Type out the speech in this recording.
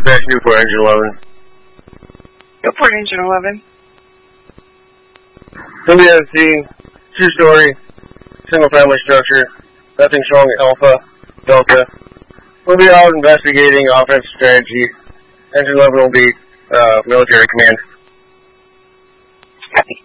Dispatch Newport, Engine 11. Newport, Engine 11. WFC, 2-story, single-family structure, nothing strong at Alpha, Delta. We'll be out investigating offensive strategy. Engine 11 will be military command. Copy.